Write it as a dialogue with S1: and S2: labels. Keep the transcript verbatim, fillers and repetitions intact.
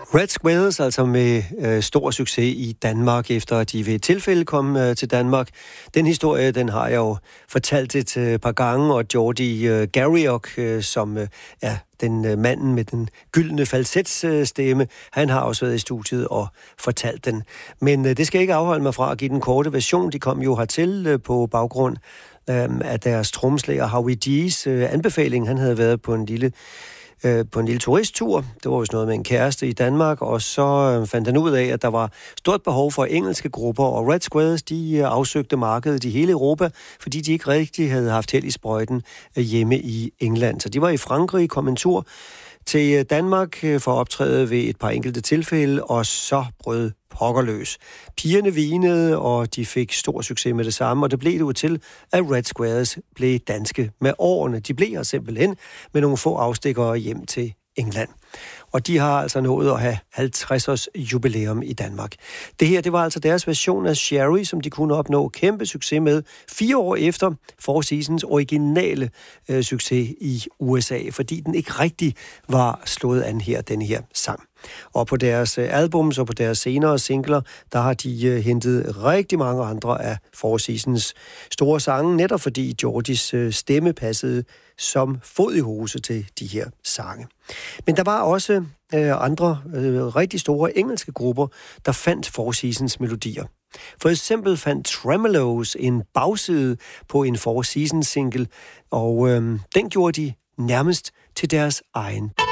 S1: Red Squares, altså med øh, stor succes i Danmark, efter at de ved et tilfælde kom øh, til Danmark. Den historie, den har jeg jo fortalt et øh, par gange, og Geordie øh, Garriock, øh, som øh, er den øh, manden med den gyldne falsetsstemme, øh, han har også været i studiet og fortalt den. Men øh, det skal ikke afholde mig fra at give den korte version. De kom jo hertil øh, på baggrund øh, af deres trommeslager Howie G's øh, anbefaling. Han havde været på en lille på en lille turisttur. Det var jo sådan noget med en kæreste i Danmark, og så fandt han ud af, at der var stort behov for engelske grupper, og Red Squares, de afsøgte markedet i hele Europa, fordi de ikke rigtig havde haft held i sprøjten hjemme i England. Så de var i Frankrig, kom en tur til Danmark for at optræde ved et par enkelte tilfælde, og så brød pokkerløs. Pigerne vinede, og de fik stor succes med det samme, og det blev det jo til, at Red Squares blev danske med årene. De blev her simpelthen med nogle få afstikkere hjem til England. Og de har altså nået at have halvtreds års jubilæum i Danmark. Det her, det var altså deres version af Sherry, som de kunne opnå kæmpe succes med fire år efter Four Seasons originale øh, succes i U S A, fordi den ikke rigtig var slået an her, den her sang. Og på deres øh, albums og på deres senere singler, der har de øh, hentet rigtig mange andre af Four Seasons store sange, netop fordi Geordies øh, stemme passede som fod i hose til de her sange. Men der var også øh, andre øh, rigtig store engelske grupper, der fandt Four Seasons melodier. For eksempel fandt Tremeloes en bagside på en Four Seasons single, og øh, den gjorde de nærmest til deres egen.